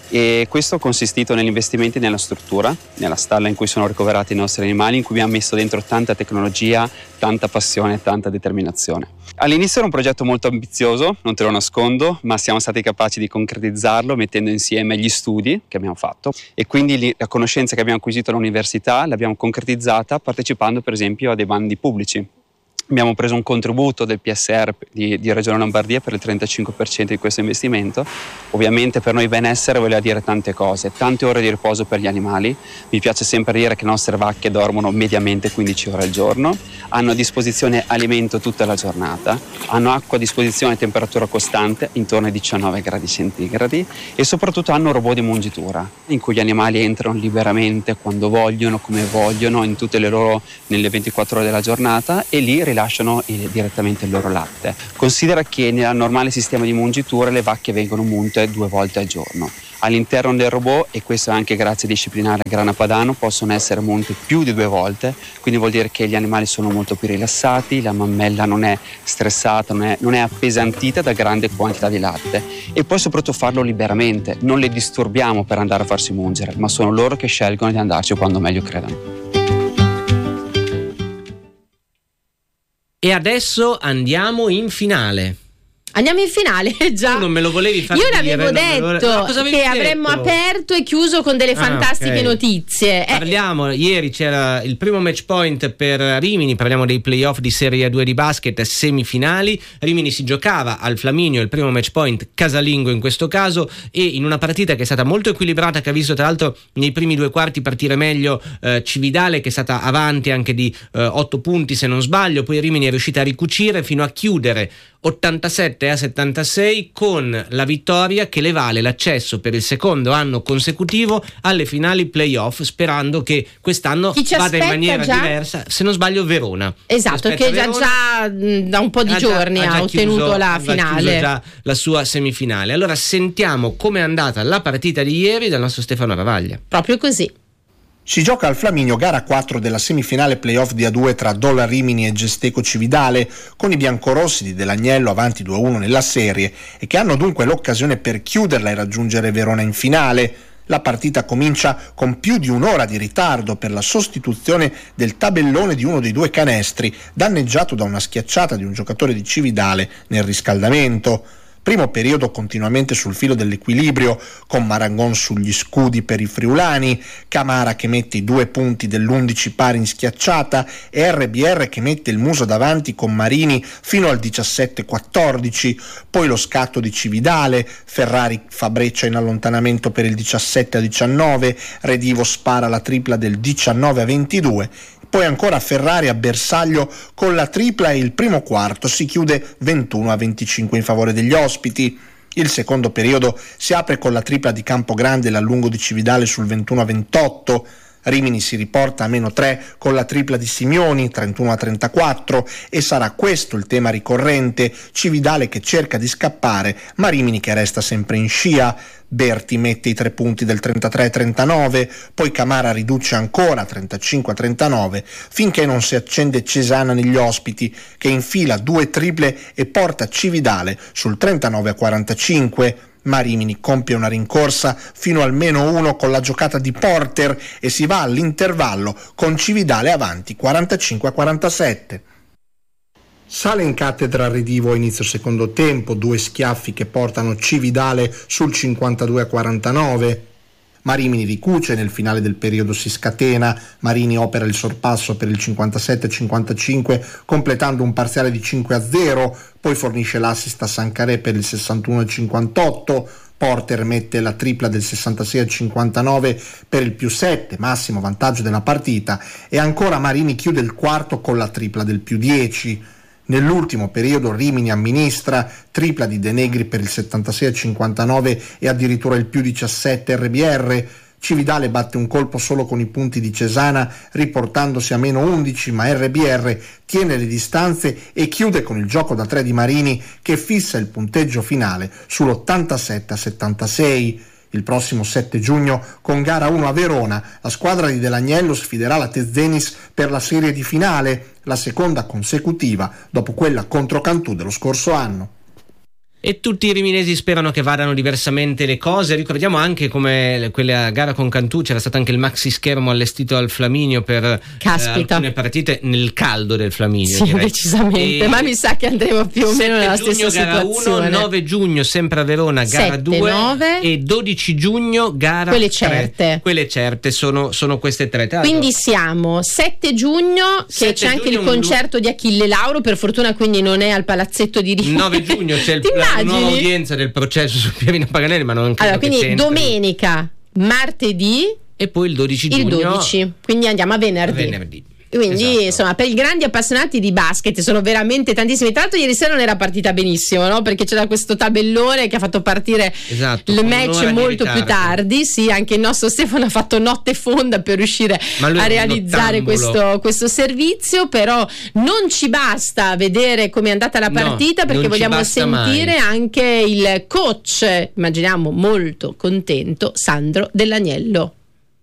e questo ha consistito negli investimenti nella struttura, nella stalla in cui sono ricoverati i nostri animali, in cui abbiamo messo dentro tanta tecnologia, tanta passione e tanta determinazione. All'inizio era un progetto molto ambizioso, non te lo nascondo, ma siamo stati capaci di concretizzarlo mettendo insieme gli studi che abbiamo fatto e quindi la conoscenza che abbiamo acquisito all'università l'abbiamo concretizzata partecipando per esempio a dei bandi pubblici. Abbiamo preso un contributo del P S R di, di Regione Lombardia per il trentacinque per cento di questo investimento. Ovviamente per noi benessere voleva dire tante cose, tante ore di riposo per gli animali. Mi piace sempre dire che le nostre vacche dormono mediamente quindici ore al giorno, hanno a disposizione alimento tutta la giornata, hanno acqua a disposizione a temperatura costante, intorno ai diciannove gradi centigradi, e soprattutto hanno un robot di mungitura in cui gli animali entrano liberamente quando vogliono, come vogliono, in tutte le loro, nelle ventiquattro ore della giornata, e lì rilasciano direttamente il loro latte. Considera che nel normale sistema di mungitura le vacche vengono munte due volte al giorno. All'interno del robot, e questo anche grazie a disciplinare Grana Padano, possono essere munte più di due volte, quindi vuol dire che gli animali sono molto più rilassati, la mammella non è stressata, non è, non è appesantita da grande quantità di latte, e poi soprattutto farlo liberamente, non le disturbiamo per andare a farsi mungere, ma sono loro che scelgono di andarci quando meglio credono. E adesso andiamo in finale. Andiamo in finale, già. Tu non me lo volevi fare Io dire, l'avevo detto no, che detto? avremmo aperto e chiuso con delle ah, fantastiche okay. notizie. Parliamo, eh. ieri c'era il primo match point per Rimini, parliamo dei playoff di Serie A due di basket, semifinali. Rimini si giocava al Flaminio, il primo match point casalingo in questo caso, e in una partita che è stata molto equilibrata, che ha visto tra l'altro nei primi due quarti partire meglio eh, Cividale, che è stata avanti anche di eh, otto punti se non sbaglio, poi Rimini è riuscita a ricucire fino a chiudere ottantasette a settantasei con la vittoria che le vale l'accesso per il secondo anno consecutivo alle finali playoff, sperando che quest'anno vada in maniera già? diversa. Se non sbaglio Verona. Esatto, che già, già da un po' di ha giorni già, ha, ha ottenuto chiuso, la finale. Ha già la sua semifinale. Allora sentiamo com'è andata la partita di ieri dal nostro Stefano Ravaglia. Proprio così. Si gioca al Flaminio gara quattro della semifinale playoff di A due tra Dolla Rimini e Gesteco Cividale, con i biancorossi di Dell'Agnello avanti due a uno nella serie e che hanno dunque l'occasione per chiuderla e raggiungere Verona in finale. La partita comincia con più di un'ora di ritardo per la sostituzione del tabellone di uno dei due canestri, danneggiato da una schiacciata di un giocatore di Cividale nel riscaldamento. Primo periodo continuamente sul filo dell'equilibrio, con Marangon sugli scudi per i friulani, Camara che mette i due punti dell'undici pari in schiacciata e R B R che mette il muso davanti con Marini fino al diciassette quattordici, poi lo scatto di Cividale, Ferrari fa breccia in allontanamento per il diciassette a diciannove, Redivo spara la tripla del diciannove a ventidue, poi ancora Ferrari a bersaglio con la tripla e il primo quarto si chiude ventuno a venticinque in favore degli ospiti. Il secondo periodo si apre con la tripla di Campogrande e l'allungo di Cividale sul ventuno a ventotto. Rimini si riporta a meno tre con la tripla di Simioni, trentuno a trentaquattro, e sarà questo il tema ricorrente: Cividale che cerca di scappare, ma Rimini che resta sempre in scia. Berti mette i tre punti del trentatré a trentanove, poi Camara riduce ancora a trentacinque a trentanove, finché non si accende Cesana negli ospiti, che infila due triple e porta Cividale sul trentanove a quarantacinque. Ma Rimini compie una rincorsa fino al meno uno con la giocata di Porter e si va all'intervallo con Cividale avanti quarantacinque a quarantasette. Sale in cattedra Redivo a inizio secondo tempo, due schiaffi che portano Cividale sul cinquantadue a quarantanove. Marini ricuce, nel finale del periodo si scatena, Marini opera il sorpasso per il cinquantasette a cinquantacinque completando un parziale di cinque a zero, poi fornisce l'assist a Sancaré per il sessantuno a cinquantotto, Porter mette la tripla del sessantasei a cinquantanove per il più sette, massimo vantaggio della partita, e ancora Marini chiude il quarto con la tripla del più dieci. Nell'ultimo periodo Rimini amministra, tripla di De Negri per il settantasei a cinquantanove e addirittura il più diciassette R B R. Cividale batte un colpo solo con i punti di Cesana, riportandosi a meno undici, ma R B R tiene le distanze e chiude con il gioco da tre di Marini, che fissa il punteggio finale sull'ottantasette a settantasei. Il prossimo sette giugno, con gara uno a Verona, la squadra di Dell'Agnello sfiderà la Tezzenis per la serie di finale, la seconda consecutiva dopo quella contro Cantù dello scorso anno. E tutti i riminesi sperano che vadano diversamente le cose. Ricordiamo anche come quella gara con Cantù c'era stato anche il maxi schermo allestito al Flaminio per eh, alcune partite nel caldo del Flaminio. Sì, direi. decisamente, e ma mi sa che andremo più o meno nella stessa gara situazione. uno, nove giugno sempre a Verona gara due e dodici giugno gara quelle tre. certe. Quelle certe sono, sono queste tre. Tra quindi siamo sette giugno che sette c'è anche giugno il concerto di Achille Lauro, per fortuna quindi non è al Palazzetto di Rimini. nove giugno c'è il, la nuova udienza del processo su Pierino Paganelli, ma non allora, quindi domenica, martedì e poi il dodici giugno. Il dodici, quindi andiamo a venerdì. A venerdì. Quindi esatto. insomma, per i grandi appassionati di basket sono veramente tantissimi. Tra l'altro ieri sera non era partita benissimo, no? Perché c'era questo tabellone che ha fatto partire esatto, il match molto più tardi. Sì, anche il nostro Stefano ha fatto notte fonda per riuscire a realizzare questo, questo servizio. Però non ci basta vedere come è andata la partita, no, perché vogliamo sentire mai. anche il coach, immaginiamo molto contento, Sandro Dell'Agnello.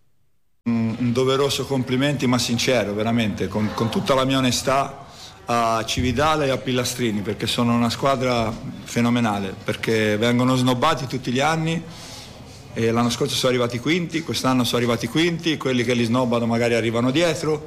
Un doveroso complimenti, ma sincero, veramente, con, con tutta la mia onestà, a Cividale e a Pillastrini, perché sono una squadra fenomenale, perché vengono snobbati tutti gli anni e l'anno scorso sono arrivati quinti, quest'anno sono arrivati quinti, quelli che li snobbano magari arrivano dietro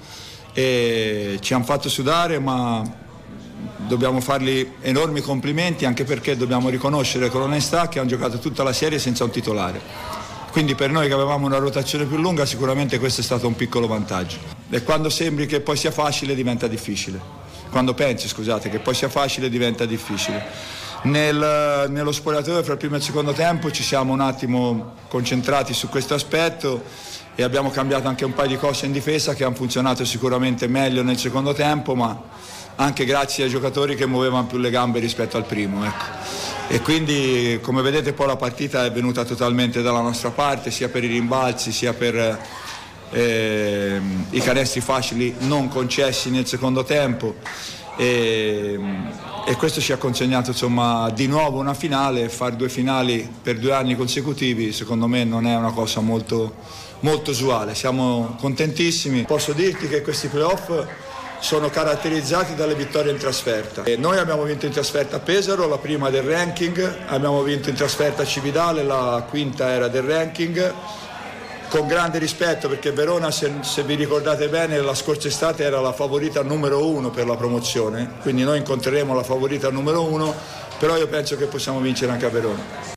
e ci hanno fatto sudare, ma dobbiamo fargli enormi complimenti, anche perché dobbiamo riconoscere con onestà che hanno giocato tutta la serie senza un titolare. Quindi per noi che avevamo una rotazione più lunga sicuramente questo è stato un piccolo vantaggio. E quando sembri che poi sia facile diventa difficile. Quando pensi, scusate, che poi sia facile diventa difficile. Nel, nello spogliatoio fra il primo e il secondo tempo ci siamo un attimo concentrati su questo aspetto e abbiamo cambiato anche un paio di cose in difesa che hanno funzionato sicuramente meglio nel secondo tempo, ma anche grazie ai giocatori che muovevano più le gambe rispetto al primo, ecco. E quindi come vedete poi la partita è venuta totalmente dalla nostra parte, sia per i rimbalzi sia per eh, i canestri facili non concessi nel secondo tempo e, e questo ci ha consegnato insomma di nuovo una finale. Fare due finali per due anni consecutivi secondo me non è una cosa molto, molto usuale, siamo contentissimi. Posso dirti che questi playoff sono caratterizzati dalle vittorie in trasferta. E noi abbiamo vinto in trasferta a Pesaro, la prima del ranking, abbiamo vinto in trasferta a Cividale, la quinta era del ranking, con grande rispetto perché Verona, se, se vi ricordate bene, la scorsa estate era la favorita numero uno per la promozione, quindi noi incontreremo la favorita numero uno, però io penso che possiamo vincere anche a Verona.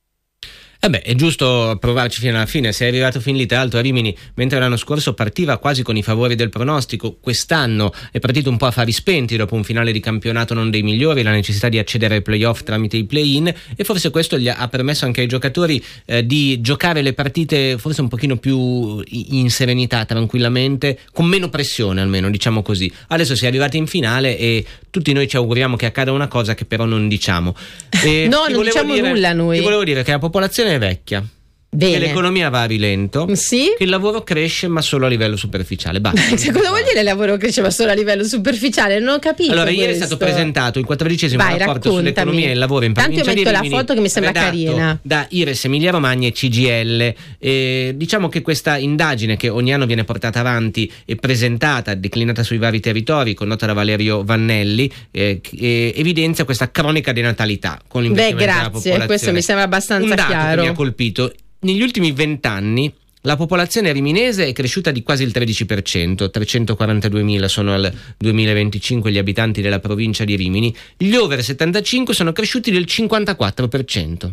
Eh beh, è giusto provarci fino alla fine. Sei arrivato fin lì, tra l'altro, a Rimini, mentre l'anno scorso partiva quasi con i favori del pronostico, quest'anno è partito un po' a fari spenti dopo un finale di campionato non dei migliori, la necessità di accedere ai playoff tramite i play-in, e forse questo gli ha permesso anche ai giocatori eh, di giocare le partite forse un pochino più in serenità, tranquillamente, con meno pressione almeno, diciamo così. Adesso si è arrivati in finale e tutti noi ci auguriamo che accada una cosa che però non diciamo. E no, non diciamo dire, nulla noi. Ti volevo dire che la popolazione è vecchia. Bene. Che l'economia va a rilento, sì? Che il lavoro cresce ma solo a livello superficiale. Basta. Cosa vuol dire il lavoro cresce ma solo a livello superficiale? Non ho capito. Allora, questo. ieri è stato presentato il quattordicesimo Vai, rapporto raccontami. sull'economia e il lavoro in provincia di Rimini. Tanto io metto la foto che mi sembra carina. Da Ires Emilia Romagna e C G I L. E diciamo che questa indagine, che ogni anno viene portata avanti e presentata, declinata sui vari territori, condotta da Valerio Vannelli, eh, eh, evidenzia questa cronica di natalità con l'investimento della popolazione. Beh, grazie, questo mi sembra abbastanza Un dato chiaro. che mi ha colpito. Negli ultimi vent'anni la popolazione riminese è cresciuta di quasi il tredici per cento, trecentoquarantaduemila sono al duemilaventicinque gli abitanti della provincia di Rimini. Gli over settantacinque sono cresciuti del cinquantaquattro per cento.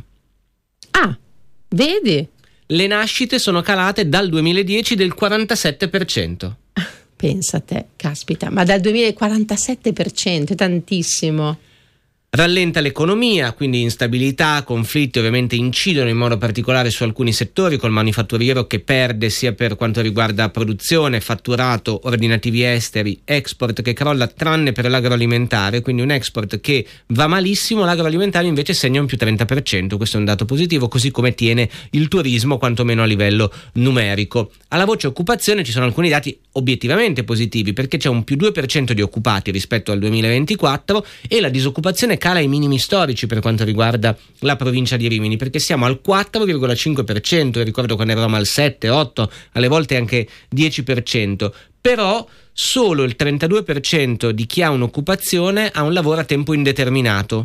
Ah, vedi? Le nascite sono calate dal duemiladieci del quarantasette per cento. Pensa a te, caspita, ma dal duemilaquarantasette per cento, è tantissimo. Rallenta l'economia, quindi instabilità, conflitti ovviamente incidono in modo particolare su alcuni settori, col manifatturiero che perde sia per quanto riguarda produzione, fatturato, ordinativi esteri, export che crolla tranne per l'agroalimentare, quindi un export che va malissimo, l'agroalimentare invece segna un più trenta per cento, questo è un dato positivo, così come tiene il turismo quantomeno a livello numerico. Alla voce occupazione ci sono alcuni dati obiettivamente positivi, perché c'è un più due per cento di occupati rispetto al duemilaventiquattro e la disoccupazione cala ai minimi storici per quanto riguarda la provincia di Rimini, perché siamo al quattro virgola cinque per cento, e ricordo quando eravamo al sette, otto, alle volte anche dieci per cento. Però solo il trentadue per cento di chi ha un'occupazione ha un lavoro a tempo indeterminato.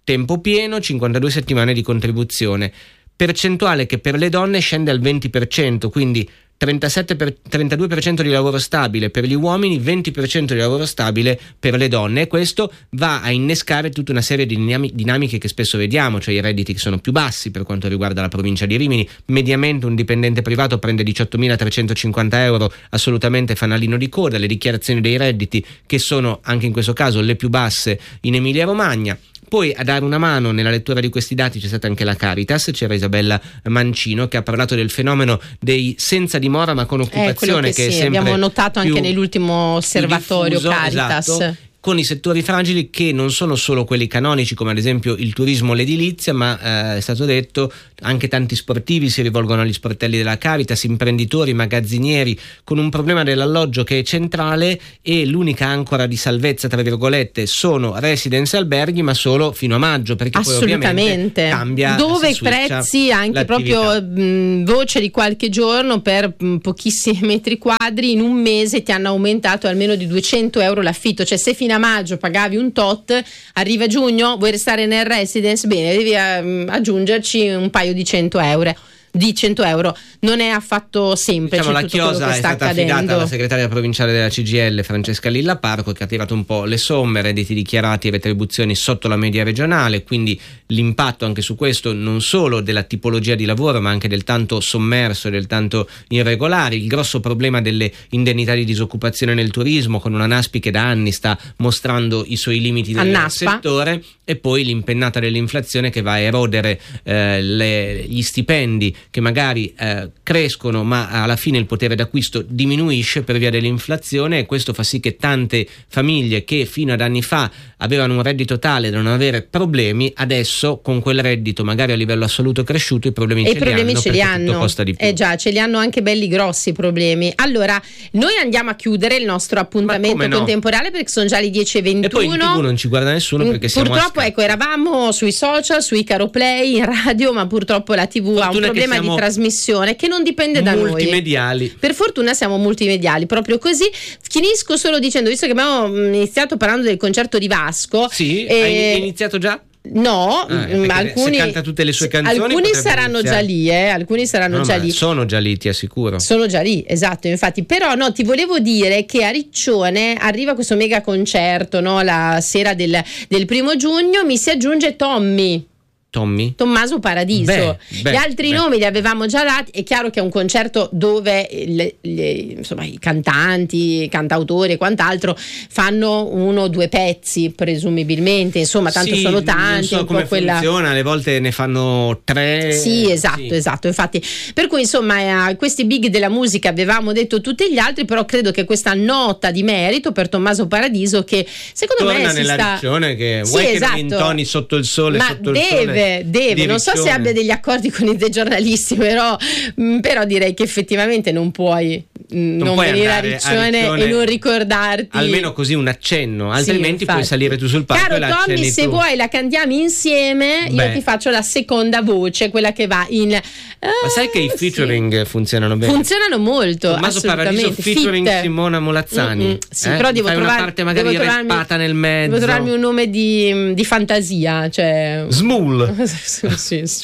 tempo pieno, cinquantadue settimane di contribuzione, percentuale che per le donne scende al venti per cento, quindi trentasette per, trentadue per cento di lavoro stabile per gli uomini, venti per cento di lavoro stabile per le donne, e questo va a innescare tutta una serie di dinam- dinamiche che spesso vediamo, cioè i redditi che sono più bassi per quanto riguarda la provincia di Rimini. Mediamente un dipendente privato prende diciottomilatrecentocinquanta euro, assolutamente fanalino di coda, le dichiarazioni dei redditi che sono anche in questo caso le più basse in Emilia Romagna. Poi a dare una mano nella lettura di questi dati c'è stata anche la Caritas, c'era Isabella Mancino che ha parlato del fenomeno dei senza dimora ma con occupazione, eh, che, che sì, è sempre abbiamo notato anche nell'ultimo osservatorio diffuso, Caritas. esatto, con i settori fragili che non sono solo quelli canonici come ad esempio il turismo o l'edilizia, ma eh, è stato detto anche tanti sportivi si rivolgono agli sportelli della Caritas, imprenditori, magazzinieri, con un problema dell'alloggio che è centrale, e l'unica ancora di salvezza tra virgolette sono residence e alberghi, ma solo fino a maggio, perché assolutamente poi ovviamente cambia, dove i prezzi anche l'attività. Proprio mh, voce di qualche giorno per mh, pochissimi metri quadri in un mese ti hanno aumentato almeno di duecento euro l'affitto, cioè se fino a maggio pagavi un tot, arriva giugno, vuoi restare nel residence, bene, devi uh, aggiungerci un paio di cento euro. Di cento euro non è affatto semplice. Diciamo, la tutto quello chiosa che è sta stata accadendo. affidata alla segretaria provinciale della C G I L Francesca Lilla Parco, che ha tirato un po' le somme, redditi dichiarati e retribuzioni sotto la media regionale, quindi l'impatto anche su questo non solo della tipologia di lavoro ma anche del tanto sommerso e del tanto irregolare, il grosso problema delle indennità di disoccupazione nel turismo, con una NASPI che da anni sta mostrando i suoi limiti nel settore, e poi l'impennata dell'inflazione che va a erodere eh, le, gli stipendi che magari eh, crescono, ma alla fine il potere d'acquisto diminuisce per via dell'inflazione, e questo fa sì che tante famiglie che fino ad anni fa avevano un reddito tale da non avere problemi, adesso con quel reddito magari a livello assoluto cresciuto i problemi e ce i problemi li hanno, ce li hanno. Costa di più. Eh già, ce li hanno anche belli grossi i problemi. Allora, noi andiamo a chiudere il nostro appuntamento no? contemporaneo perché sono già le dieci e ventuno. E poi in tivù non ci guarda nessuno perché siamo purtroppo, ecco, eravamo sui social, sui Caroplay, in radio, ma purtroppo la tivù ha un problema di trasmissione che non dipende da noi. Multimediali. Per fortuna siamo multimediali, proprio così. Finisco solo dicendo, visto che abbiamo iniziato parlando del concerto di Vasco. Sì, eh, hai iniziato già? No, ah, ma alcuni, se canta tutte le sue canzoni, alcuni saranno iniziare. già lì, eh, alcuni saranno no, già lì. Sono già lì, ti assicuro. Sono già lì, esatto, infatti. Però no, ti volevo dire che a Riccione arriva questo mega concerto, no, la sera del, del primo giugno, mi si aggiunge Tommy. Tommy? Tommaso Paradiso. Beh, beh, gli altri beh. nomi li avevamo già dati. È chiaro che è un concerto dove le, le, insomma, i cantanti, i cantautori e quant'altro fanno uno o due pezzi presumibilmente, insomma, tanto sì, sono tanti. Non so un come po' quella... funziona, alle volte ne fanno tre. Sì, esatto, sì. esatto. Infatti, per cui insomma, eh, questi big della musica avevamo detto tutti gli altri, però credo che questa nota di merito per Tommaso Paradiso, che secondo Torna me si nella sta... Riccione, che sì, vuoi esatto. che non intoni sotto il sole, ma sotto deve, il sole. Deve, non so se abbia degli accordi con i dei giornalisti, però, mh, però direi che effettivamente non puoi mh, non, non puoi venire a Riccione, a Riccione e non ricordarti almeno così un accenno, altrimenti sì, puoi salire tu sul palco. Caro e la Tommy, se tu. vuoi la cantiamo insieme. Beh. Io ti faccio la seconda voce, quella che va in uh, ma sai che i featuring sì. funzionano bene? Funzionano molto. Tommaso Paradiso featuring Fit. Simona Molazzani. Mm-hmm. Sì, eh? però devo Fai trovare, una parte magari respata nel mezzo. Devo trovarmi un nome di, di fantasia, cioè Smul. sì, sì.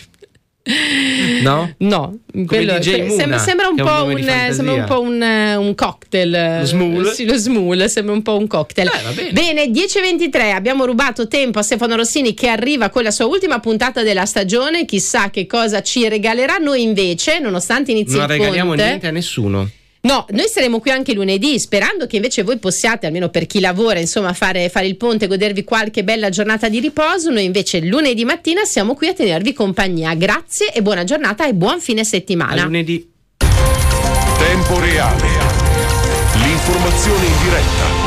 No? No, quello, D J Muna, sembra, sembra un po' un, sembra un po' un, un cocktail. Lo Smul? Sì, lo Smul sembra un po' un cocktail. Eh, va bene. Bene, dieci e ventitré, abbiamo rubato tempo a Stefano Rossini che arriva con la sua ultima puntata della stagione, chissà che cosa ci regalerà. Noi invece, nonostante inizi il non ponte, regaliamo niente a nessuno. No, noi saremo qui anche lunedì, sperando che invece voi possiate, almeno per chi lavora, insomma, fare, fare il ponte e godervi qualche bella giornata di riposo. Noi invece lunedì mattina siamo qui a tenervi compagnia. Grazie e buona giornata e buon fine settimana. A lunedì. Tempo reale. L'informazione in diretta.